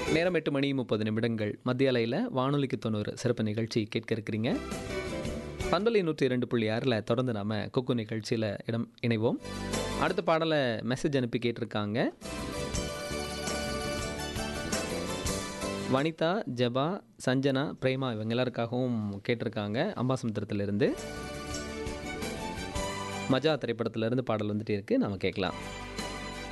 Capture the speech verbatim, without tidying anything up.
நேரம் எட்டு மணி முப்பது நிமிடங்கள். மத்திய அலையில் வானொலிக்கு தொண்ணூறு சிறப்பு நிகழ்ச்சி கேட்க இருக்கிறீங்க. பண்பலை நூற்றி இரண்டு புள்ளி ஆறில் தொடர்ந்து நாம் குக்கு நிகழ்ச்சியில் இடம் இணைவோம். அடுத்த பாடலை மெசேஜ் அனுப்பி கேட்டிருக்காங்க. வனிதா, ஜபா, சஞ்சனா, பிரேமா இவங்க எல்லாருக்காகவும் கேட்டிருக்காங்க. அம்பாசமுத்திரத்திலிருந்து மஜா திரைப்படத்திலிருந்து பாடல் வந்துட்டே இருக்குது, நாம் கேட்கலாம்.